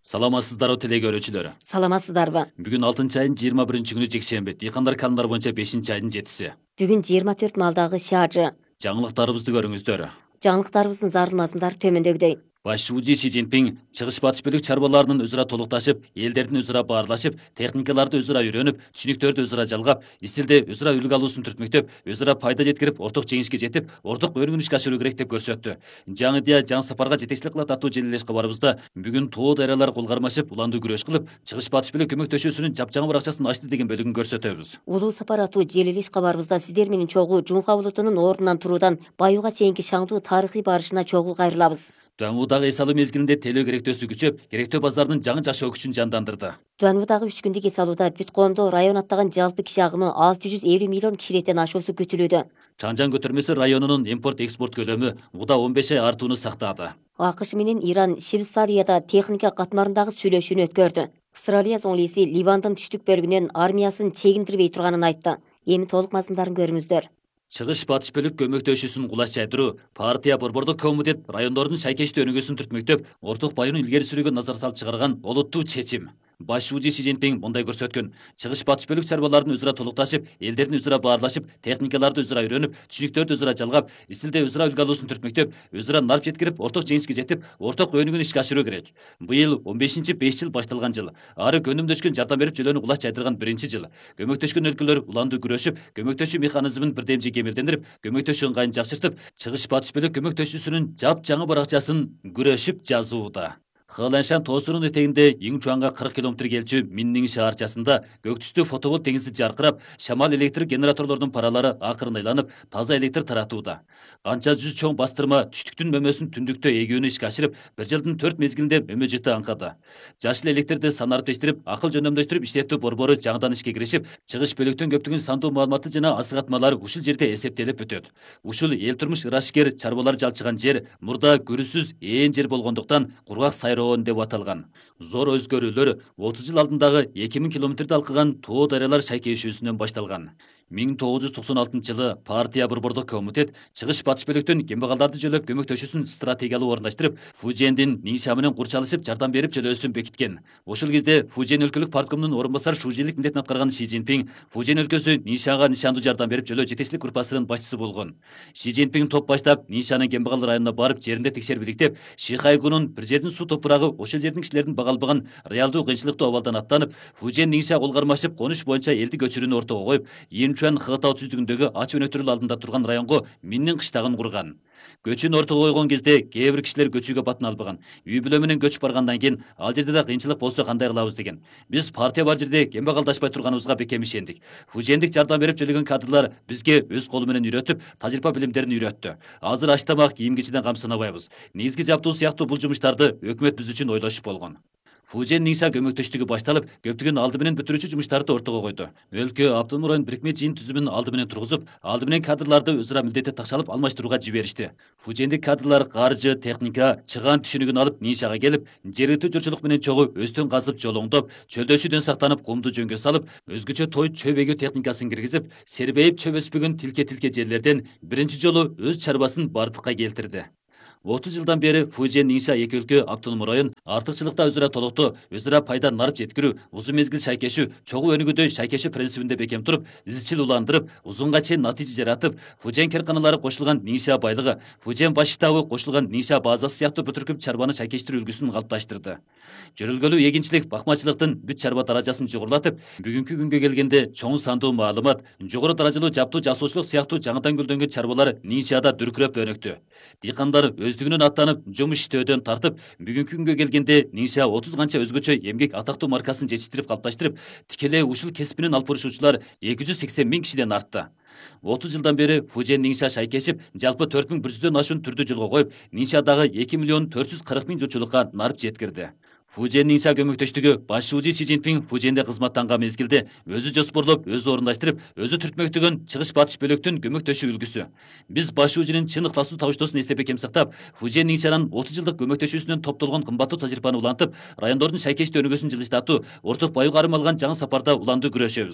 Саламатсыздарбы теле көрүүчүлөр. Саламатсыздарбы? Бүгүн 6 айдын 21 күнү жекшемби. Дыйкандар календар боюнча 5 айдын 7-си. Бүгүн 24 малдагы шаажы. Жаңылыктарыбызды көрүңүздөр. Жаңылыктарыбыздын зарылмасындар төмөндөгүдөй. Башчы Си Цзиньпин чыгыш батыш бөлүк чарбаларынын өзара толукташып, элдердин өзара баарлашып, техникаларды өзара үйрөнүп, түшүнүктөрдү өзара жалгап, истилде өзара үлгү алуусун түртмөктөп, өзара пайда жеткирип, орток жеңишке жетип, орток өнүгүүнү ишке ашыруу керек деп көрсөттү. Жаңы идея жаңы сапарга жетекчилик кылат аттуу желилеш кабарыбызда бүгүн тоо дарыялар кол кармашып, уландуу күрөш кылып, чыгыш батыш бөлүк көмөктөшүүсүнүн жапжаңы баракчасын ачты деген бөлүгүн көрсөтөбүз. Улуу сапар аттуу желилеш кабарыбызда сиздер менен чогуу Жумка булутунун ордунан туруудан Баюга чейинки шаңдуу тарыхый барышына чогуу кайрылабыз. Туаңуудагы эс алуу мезгилинде телөө керектөөсү күчөп, керектөө базардын жаңы жашоо күчүн жандандырды. Туаңуудагы 3 күндүк эс алууда бүт коомдо район аттаган жалпы киши агымы 650 миллион кишилеттен ашуусу күтүлүүдө. Чаңжан көтөрмөсү районунун импорт-экспорт көлөмү уда 15 ай артууну сактады. АКШ менен Иран Швейцарияда техника катмарындагы сүйлөшүүнү өткөрдү. Австралия соңлиси Ливандын түштүк бөлүгүнөн армиясын чегиндирбей турганын айтты. Эми толук мазмундарын көрүңүздөр. Чыгыш батыш бөлүк көмөктөшүүсүн кулаш жайдыруу, партия борбордук комитет райондордун шайкештүү өнүгүүсүн түртмөктөп, орток баюунун илгери сүрүүгө назар салып чыгарган олуттуу чечим. Башчы Си Цзиньпин мындай көрсөткөн. Чыгыш батыш бөлүк чарбаларын өзара толукташып, элдердин өзара баарлашып, техникаларды өзара үйрөнүп, түшүнүктөрдү өзара жалгап, истилде өзара үлгү алуусун түртмөктөп, өзара нарп жеткирип, орток жеңишке жетип, орток өнүгүүнү ишке ашыруу керек. Быйыл 15-5 жыл башталган жыл. Ары көнүмдөшкөн жардам берип жөлөнү кулаш жайдырган 1-жыл. Көмөктөшкөн өлкөлөр уландуу күрөшүп, көмөктөшүү механизмин бирдемжи кемелдендирип, көмөктөшүү ыңгайын жакшыртып, чыгыш батыш бөлүк көмөктөшүүсүнүн жапжаңы баракчасын күрөшүп жазууда. Хыланшан тоосунун этегинде Иңчуанга 40 км келчү Миннин шаарчасында көк түстүү фотоволт теңизи жаркырап, шамал электр генераторлордун паралары акырын айланып, таза электр таратууда. Канча жүз чоң бастырма түштүктүн мөмөсүн түндүктө эгүүнү ишке ашырып, 1 жылдын 4 мезгилинде мөмө жыты аңкады. Жашыл электрди санариптештирип, акыл жөндөмдөштүрүп иштетүү борбору жаңыдан ишке киришип, чыгыш бөлүктөн көптөгөн сандуу маалыматы жана асыгатмалар ушул жерде эсептелип бүтөт. Ушул эл турмуш ырашкер чарбалар жалчыган жер мурда көрүүсүз ээн жер болгондуктан кургак сайроон деп аталган. Зор өзгөрүүлөр 30 жыл алдындагы 2000 километрди алкыган тоо дарыялар шайкешүүсүнөн башталган. 1996 жылы партия борбордук комитет чыгыш батыш бөлүктөн кембагалдарды жөлөп көмөктөшүүсүн стратегиялуу орундаштырып, Фужендин Нинша менен курчалышып жардам берип жөлөөсүн бекиткен. Ошол кезде Фужен өлкөлүк парткомунун орун басары шужирлик милдетин аткарган Си Цзиньпин Фужен өлкөсү Ниншага нишандуу жардам берип жөлөө жетекчилик группасынын башчысы болгон. Си Цзиньпин топ баштап Ниншанын кембагал районуна барып жеринде текшерип иликтеп, Шихайгунун бир жердин суу топурагы ошол жердин кишилердин бага албаган реалдуу кыйынчылыктуу абалдан аттанып, Фужен Нинша кол кармашып конуш боюнча элди көчүрүүнү ортого коюп, Инчуан Хытау түздүгүндөгү ач өнөктөрү алдында турган районго Миннин кыштагын курган. Көчүн ортого койгон кезде кээ бир кишилер көчүүгө батына албаган. Үй бүлө менен көчүп баргандан кийин ал жерде да кыйынчылык болсо кандай кылабыз деген. Биз партия бар жерде кембагалдашпай турганыбызга бекем ишендик. Фужендик жардам берип жөлөгөн кадрлар бизге өз колу менен үйрөтүп, тажрыйба билимдерин үйрөттү. Азыр аш тамак, кийим кечиден кам санабайбыз. Негизги жаптуу сыяктуу бул жумуштарды өкмөт биз үчүн ойлошуп болгон. Фужен Нинша көмөктөштүгү башталып, көптөгөн алды менен бүтүрүүчү жумуштарды ортого койду. Өлкө автономдук район бирикме жыйын түзүмүн алды менен тургузуп, алды менен кадрларды өзара милдетти такшалып алмаштырууга жиберишти. Фужендик кадрлар каржы, техника, чыгаан түшүнүгүн алып Ниншага келип, жергиликтүү журчулук менен чогуу өстөн казып жолоңдоп, чөлдөшүүдөн сактанып кумду жөнгө салып, өзгөчө той чөп эгүү техникасын киргизип, сербейип чөп өспөгөн тилке жерлерден биринчи жолу өз чарбасын бардыкка келтирди. 30 жылдан бери Фужен Нинша эки өлкө автономдук район артыкчылыкта өзара толуктоо, өзара пайда нарып жеткирүү, узун мезгил шайкешүү, чогуу өнүгүүдө шайкешүү принцибинде бекем туруп, изчил уландырып, узунга чейин натыйжа жаратып, Фужен керканалары кошулган Нинша байлыгы, Фужен баш штабы кошулган Нинша базасы сыяктуу бүтүркүп чарбаны шайкештирүү үлгүсүн калыпташтырды. Жөрөлгөлүү эгинчилик, бакмачылыктын бүт чарба даражасын жогорулатып, бүгүнкү күнгө келгенде чоң сандуу маалымат, жогору даражалуу жаптуу жасоочулук сыяктуу жаңыдан гүлдөнгөн чарбалар Ниншада дүркүрөп өнүктү. Дыйкандар өздүгүнөн аттанып, жумуш иштөөдөн тартып, бүгүнкү күнгө келгенде Нинша 30 канча өзгөчө эмгек атактуу маркасын жетиштирип калыпташтырып, тикелей ушул кесипинен алып барышуучулар 280 000 кишиден артты. 30 жылдан бери Фужен Нинша шайкешип, жалпы 4100дөн ашуун түрдүү жолго коюп, Ниншадагы 2 440 000 журтчулукка нарып жеткирди. Фужен Нинша көмөктөштүгү башчы Си Цзиньпин Фуженде кызматтанган мезгилде өзү жоспорлоп, өзү орундаштырып, өзү түртмөктөгөн чыгыш батыш бөлүктүн көмөктөшүү үлгүсү. Биз башчынын чын ыктасуу табыштоосун эстеп бекем сактап, Фужен Ниншанын 30 жылдык көмөктөшүүсүнөн топтолгон кымбаттуу тажрыйбаны улантып, райондордун шайкештүү өнүгүүсүн жылыштатуу, орток баю карым алган жаңы сапарда уландуу күрөшөбүз.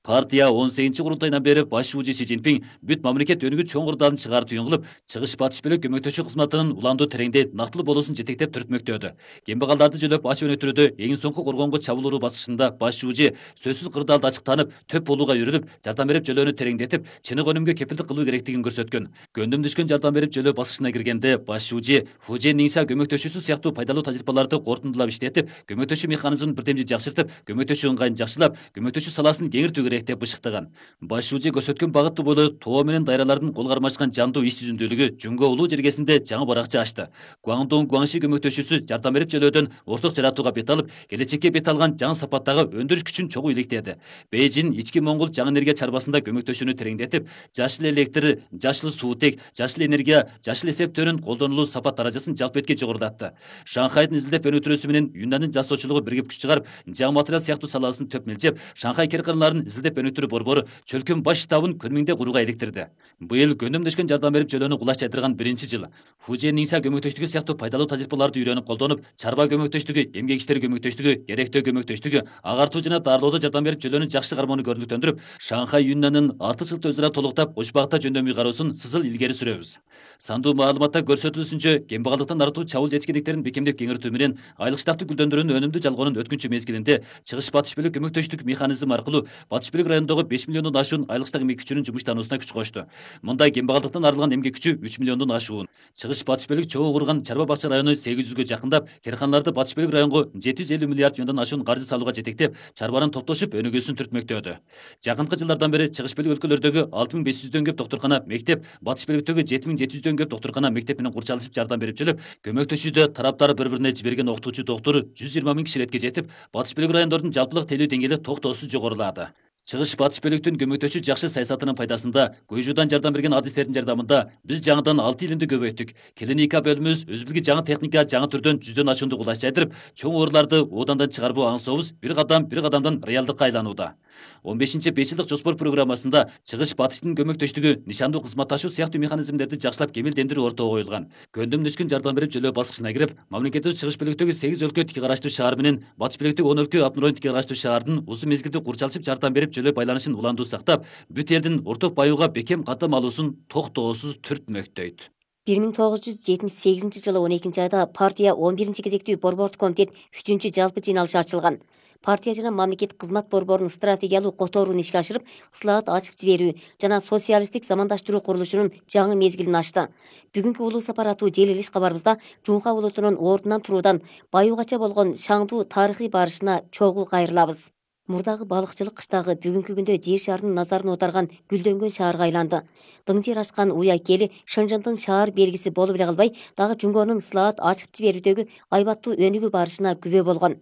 Партия 18 курултайынан бeri башчы Си Цзиньпин бүт мамлекет өнүгүү чоң курдалын чыгарды түйүн кылып, чыгыш батыш бөлөк көмөктөшүү кызматынын уланду тереңде нактылуу болуусун жетектеп түртмөктөдү. Кембагалдарды жөлөп ачып өнүктүрүүдө эң соңку коргоонго чабуул басышында башчы сөзсүз кырдаалды ачыктанып, төп болууга үйрөнүп, жардам берип жөлөөнү тереңдетип, чыныгы өнүмгө кепилдик кылуу керектигин көрсөткөн. Көндүм түшкөн жардам берип жөлөө баскычына киргенде башчы Фужен Ниңса көмөктөшүүсү сыяктуу пайдалуу тажрыйбаларды кортундулап иштетип, көмөктөшүү механизмин бирдемжи жакшыртып, көмөктөшүү ыңгайын жакшылап, көмөктөшүү саласын кеңиртүү керек деп бышыктаган. Башчы көрсөткөн багыты бойлуу тоо менен дайралардын кол кармашкан жандуу иш жүзүндүүлүгү Жуңго улуу жергесинде жаңы баракча ачты. Гуаңдун Гуаңши көмөктөшүүсү жардам берип жөлөөдөн орток жаратууга бет алып, келечекке бет алган жаңы сапаттагы өндүрүш күчүн чогуу иликтеди. Бейжин ички Моңгол жаңы энергия чарбасында көмөктөшүүнү тереңдетип, жашыл электр, жашыл суутек, жашыл энергия, жашыл эсептөөнүн колдонулуу сапат даражасын жалпы этке жогорулатты. Шанхайдын изилдеп өнүктүрүүсү менен Юннандын жасоочулугу биригип күч чыгарып, жаңы материал сыяктуу саласын төп мелчеп, Шанхай карканаларын изилдеп өнүктүрүү борбору чөлкөн баш штабын Көнмиңде курууга иликтирди. Быйыл көндөмдөшкөн жардам берип жөлөөнү кулаш жайдырган биринчи жыл. Фужен Ниңса көмөктөштүгү сыяктуу пайдалуу тажрыйбаларды үйрөнүп колдонуп, чарба көмөктөштүгү, эмгек иштери көмөктөштүгү, керектөө көмөктөштүгү, агартуу жана дарылоодо жардам берип жөлөөнү жакшы кармоону көрүнүктөндүрүп, Шанхай Юннандын артыкчылыкты өзара толуктап, ош багытта жөндөмүй кароосун сызыл илгери сүрөбүз. Сандуу маалыматта көрсөтүлүшүнчө, кембагалдыктан арылтуу чабуул жеткиндиктерин бекемдеп кеңиртүү менен айлык штабты гүлдөндүрүүнүн өнүмдүү жалгоонун өткүнчү мезгилинде чыгыш батыш бөлүк көмөктөштүк механизми аркылуу батыш бөлүк районундагы 5 миллиондон ашуун айлык штаб эмгек күчүнүн жумуштануусуна күч кошту. Мындай кембагалдыктан арылган эмгек күчү 3 миллиондон ашуун. Чыгыш батыш бөлүк чогуу курган чарба бакча району 800гө жакындап, карканаларды батыш бөлүк районго 750 миллиард юандан ашуун каржы салууга жетектеп, чарбанын топтошуп өнүгүүсүн түртмөктөдү. Жакынкы жылдардан бери чыгыш бөлүк өлкөлөрдөгү 6500дөн көп доктуркана, мектеп, батыш бөлүктөгү 7700дөн көп доктуркана, мектеп менен курчалышып жардам берип жүрүп, көмөктөшүүдө тараптар бири-бирине жиберген окутуучу доктур 120 000 кишилекке жетип, батыш бөлүк райондордун жалпылык тейлөө деңгээли токтоосуз жогорулады. Чыгыш батыш бөлүктүн көмөктөшүү жакшы саясатынын пайдасында, Көйжудан жардам берген адистердин жардамында биз жаңыдан 6 илимди көбөйттүк. Клиника бөлүмүбүз өзүбүзгө жаңы техника, жаңы түрдөн 100дөн ашуунду кулаш жайдырып, чоң ооруларды оодандан чыгарбоо аңсообуз бир кадамдан реалдыкка айланууда. 15-5 жылдык жоспор программасында чыгыш батыштын көмөктөштүгү, нишандуу кызматташуу сыяктуу механизмдерди жакшылап кемелдендирүү ортого коюлган. Көндүм түшкөн жардам берип жөлөө баскычына кирип, мамлекеттик чыгыш бөлүктөгү 8 өлкө тике караштуу шаар менен батыш бөлүктөгү 10 өлкө автономдук тике караштуу шаардын узун мезгилдүү курчалышып жардам берип жөлөө байланышын уландуу сактап, бүт элдин орток баюуга бекем каттам алуусун токтоосуз түртмөктөйт. 1978 жылы 12 айда партия 11 кезектүү борбордук комитет 3 жалпы жыйналышы ачылган. Партия жана мамлекеттик кызмат борборунун стратегиялуу которууну ишке ашырып, ысылаат ачып жиберүү жана социалисттик замандаштыруу курулушунун жаңы мезгилин ачты. Бүгүнкү улуу сапар аттуу желилиш кабарыбызда Жуңха улутунун ордунан туруудан баюугача болгон шаңдуу тарыхый барышына чогуу кайрылабыз. Мурдагы балыкчылык кыштагы бүгүнкү күндө жер шарынын назарын оодарган гүлдөнгөн шаарга айланды. Дың жер ачкан уя кели Шыңжыңдын шаар белгиси болуп эле калбай, дагы Жуңгонун ысылаат ачып жиберүүдөгү айбаттуу өнүгүү барышына күбө болгон.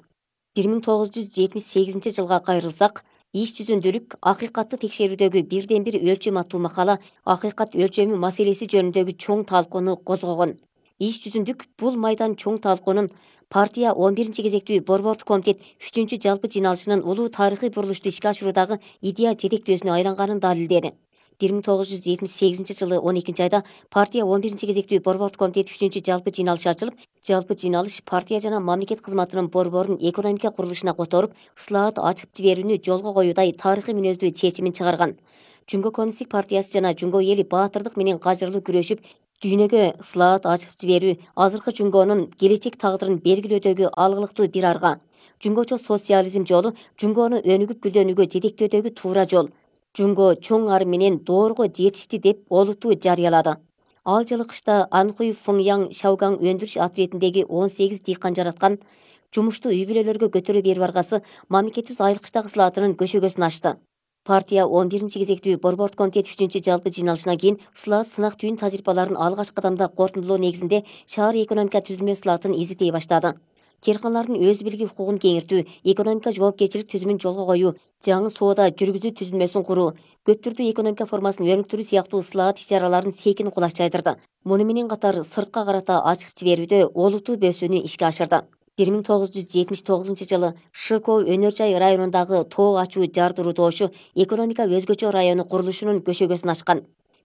1978 жылга кайрылсак, иш жүзүндүүлүк акыйкатты текшерүүдөгү бирден бир өлчөм аттуу макала акыйкат өлчөмү маселеси жөнүндөгү чоң талкууну козгогон. Иш жүзүндүк бул майдан чоң талкуунун партия 11 кезектүү борбордук комитет 3 жалпы жыйналышынын улуу тарыхый бурулушту ишке ашыруулагы идея жетектөөсүнө айланганын далилдеди. 1978 жылы 12 айда партия 11 кезектүү борбордук комитет 3 жалпы жыйналышы ачылып, жалпы жыйналыш партия жана мамлекет кызматынын борборун экономика курулушуна которуп, ысылаат ачып жиберүүнү жолго коюудай тарыхый мүнөздүү чечимин чыгарган. Жуңго коммунисттик партиясы жана Жуңго эли баатырдык менен кажырлуу күрөшүп, дүйнөгө ысылаат ачып жиберүү азыркы Жуңгонун келечек тагдырын белгилөөдөгү алгылыктуу бир арга. Жуңгочо социализм жолу Жуңгону өнүгүп гүлдөнүүгө жетектөөдөгү туура жол. Жуңго чоң ары менен доорго жетишти деп олуттуу жарыялады. Ал жылы кышта Анхуй Фыңяң Шаугаң өндүрүш отрядындагы 18 дыйкан жараткан жумушту үй бүлөлөргө көтөрө берип баргасы мамлекеттик айыл кыштагы ысылаатынын көшөгөсүн ачты. Партия 11 кезектүү борбордук комитет 3 жалпы жыйналышынан кийин ысылаат сынак түйүн тажрыйбаларын алгачкы кадамда кортундулоо негизинде шаар экономика түзүлмө ысылаатын изилдей баштады. Керканалардын өз билги укугун кеңиртүү, экономика жоопкерчилик түзүмүн жолго коюу, жаңы соода жүргүзүү түзүлмөсүн куруу, көп түрдүү экономика формасын өнүктүрүү сыяктуу ысылаат иш-чараларын секин кулаш жайдырды. Муну менен катар сыртка карата ачып жиберүүдө олуттуу бөсүүнү ишке ашырды. 1979 жылы Шыков өнөр жай районундагы тоо ачуу жардыруу тоошу экономика өзгөчө району курулушунун көшөгөсүн ачкан.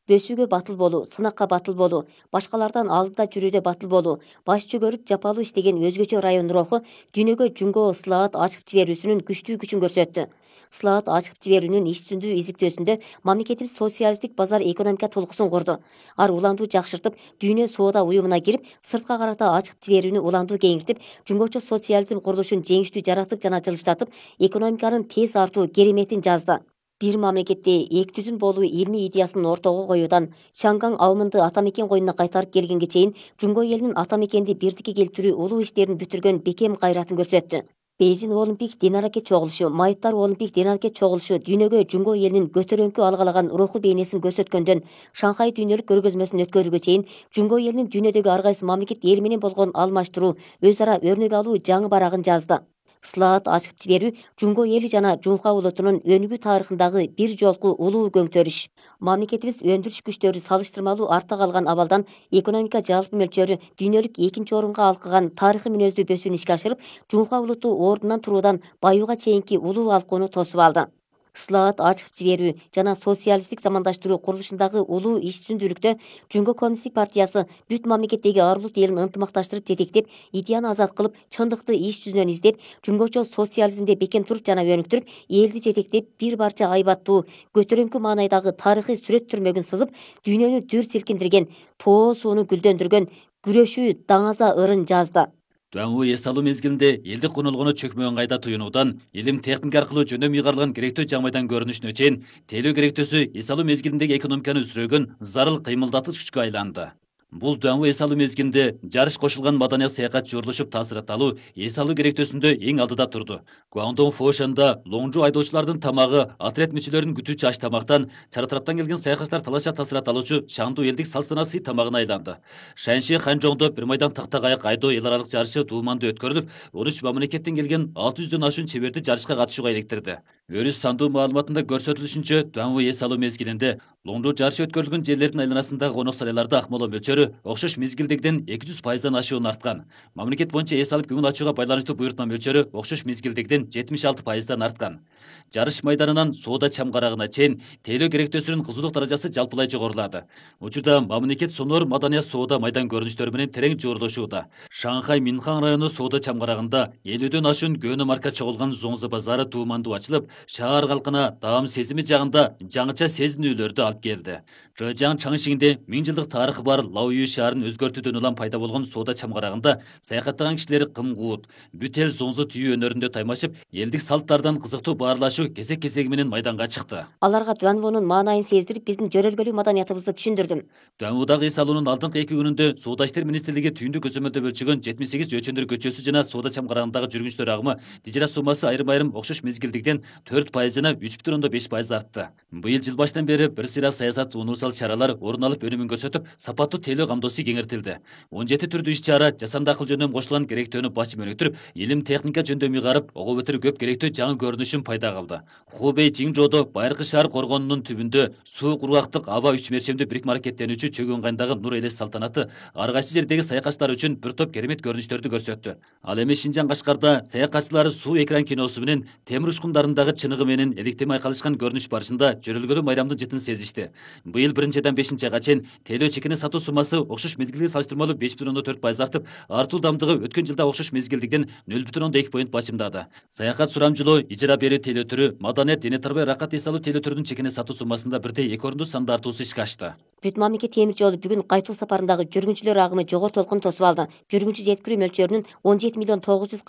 Бөсүүгө батыл болуу, сынакка батыл болуу, башкалардан алдыда жүрүүдө батыл болуу, баш чөгөрүп жапалуу иштеген өзгөчө район руху дүйнөгө Жумго ыслаат ачып жиберүүсүнүн күчтүү күчүн көрсөттү. Ыслаат ачып жиберүүнүн иш жүзүндүү изилтөөсүндө мамлекетибиз социалисттик базар экономика толкусун курду. Ар уланду жакшыртып, дүйнө соода уюмуна кирип, сыртка карата ачып жиберүүнү уланду кеңиртип, жумгочо социализм курулушун жеңиштүү жараттык жана жылыштатып, экономиканын тез артуу кереметин жазды. Бир мамлекетте эки түзүм болуу илмий идеясын ортого коюудан Шанган аумынды атамекен коюнуна кайтарып келгенге чейин Жумго элинин атамекенди бирдикке келтирүү улуу иштерин бүтүргөн бекем кайратын көрсөттү. Бейжин Олимпик динаракет чогулушу, Майыптар Олимпик динаракет чогулушу дүйнөгө Жумго элинин көтөрөңкү алгалаган руху бейнесин көрсөткөндөн Шанхай дүйнөлүк көргөзмөсүн өткөрүүгө чейин Жумго элинин дүйнөдөгү ар кайсы мамлекет эл менен болгон алмаштыруу, өз ара өрнөк алуу жаңы барагын жазды. Ыслаат ачып жиберүү Жумго эли жана Жунха улутунун өнүгүү тарыхындагы бир жолку улуу көңтөрүш. Мамлекетибиз өндүрүш күчтөрү салыштырмалуу артта калган абалдан экономика жалпы мөлчөрү дүйнөлүк экинчи орунга алкыган тарыхый мүнөздүү бөсүүнү ишке ашырып, Жунха улуту ордунан туруудан баюуга чейинки улуу алкууну тосуп алды. Ыслаат ачып жиберүү жана социалисттик замандаштыруу курулушундагы улуу иш жүзүндүүлүктө Жумго коммунисттик партиясы бүт мамлекеттеги ар улут элин ынтымакташтырып жетектеп, идеяны азат кылып, чындыкты иш жүзүнөн издеп, жумгочо социализмде бекем туруп жана өнүктүрүп, элди жетектеп, бир барча айбаттуу, көтөрөңкү маанайдагы тарыхый сүрөт түрмөгүн сызып, дүйнөнү дүр силкиндирген, тоо сууну гүлдөндүргөн күрөшүү даңаза ырын жазды. Даңуу эс алуу мезгилинде элдик конолгону чөкмөгөн кайда туюнуудан, илим техника аркылуу жөнөм ыйгарылган керектөө жаңы көрүнүшүнө чейин тейлөө керектөөсү эс алуу мезгилиндеги экономиканы өсүрөгөн зарыл кыймылдатыч күчкө айланды. Бул даңуу эс алуу мезгилинде жарыш кошулган маданият саякат жорулушуп таасиратталуу эс алуу керектөөсүндө эң алдыда турду. Гуандон Фошанда лоңжу айдоочулардын тамагы отряд мүчөлөрүнүн күтүүчү аш тамактан, чара тараптан келген саякатчылар талаша таасиратталуучу шаңдуу элдик салт-сана сый тамагына айланды. Шанши Ханчжоңдо бир майдан такта кайык айдоо эл аралык жарышы дууманда өткөрүлүп, 13 мамлекеттен келген 600дөн ашуун чеберди жарышка катышууга иликтирди. Өрүс сандуу маалыматында көрсөтүлүшүнчө, даңуу эс алуу мезгилинде лоңдуу жарышы өткөрүлгөн жерлердин айланасындагы конок сарайларда акмоолоо мөлчөрү окшош мезгилдегиден 200%дан ашуун арткан. Мамлекет боюнча эс алып көңүл ачууга байланыштуу буйртма мөлчөрү окшош мезгилдегиден 76%дан арткан. Жарыш майданынан соода чамгарагына чейин тейлөө керектөөсүнүн кызуулук даражасы жалпылай жогорулады. Учурда мамлекет сонор маданият соода майдан көрүнүштөрү менен терең жуурулушууда. Шанхай Минхан району соода чамгарагында 50дөн ашуун көөнө марка чогулган Зоңзы базары туумандуу ачылып, шаар калкына даам сезими жагында жаңыча сезинүүлөрдү алып келди. Жыжаң Чаңшигинде 1000 жылдык тарыхы бар Лаоюй шаарын өзгөртүүдөн улам пайда болгон соода чамгарагында саякаттаган кишилер кым-куут, бүт эл Зоңзы түйүү өнөрүндө таймашып, элдик салттардан кызыктуу баарлашуу кезек-кезеги менен майданга чыкты. Аларга Дуанвонун маанайын сездирип, биздин жөрөлгөлүү маданиятыбызды түшүндүрдүм. Дуанвудагы эс алуунун алдыңкы 2 күнүндө Соода иштер министрлиги түйүндүк көзөмөлдө бөлчөгөн 78 жөчөндөр көчөсү жана соода чамгарагындагы жүргүнчүлөр агымы тижерет суммасы айрым-айрым окшош мезгилдигиден 4% жана 3,5% артты. Быйыл жыл башынан бери бир сыйра саясат универсал чаралар орун алып өнүмүн көрсөтүп, сапаттуу тейлөө камдоосу кеңейтилди. 17 түрдүү иш-чара жасанды акыл жөндөм кошулган керектөөнү башым өнүктүрүп, илим техника жөндөм ыйгарып, ого бетер көп керектөө жаңы көрүнүшүн пайда кылды. Хубей Жиңжоодо байыркы шаар коргоонунун түбүндө суу кургактык аба 3 мерчемдүү бирикме аракеттенүүчү чөгөн кайындагы нур элес салтанаты ар кайсы жердеги саякатчылар үчүн бир топ керемет көрүнүштөрдү көрсөттү. Ал эми Шинжаң Кашкарда саякатчылар суу экран киносу менен темир учкундардагы чыныгы менен электемей калышкан көрүнүш барышында жөрөлгөлүү майрамдын жытын сезишти. Быйыл 1-ден 5-айга чейин тейлөө чекини сатуу суммасы окшош мезгилге салыштырмалуу 5,4% артып, артуу дамдыгы өткөн жылда окшош мезгилдигиден 0,2 башымдады. Саякат сурамжылоо, ижара берүү тейлөө түрү, маданият, дене тарбия, ракат эс алуу тейлөө түрүнүн чекини сатуу суммасында 1,2 орунду санда артуусу ишке ашты. Бүт мамлекет темир жолу бүгүн кайтуу сапарындагы жүргүнчүлөр агымы жогору толкун тосуп алды. Жүргүнчү жеткирүү мөлчөрүнүн 17 миллион 900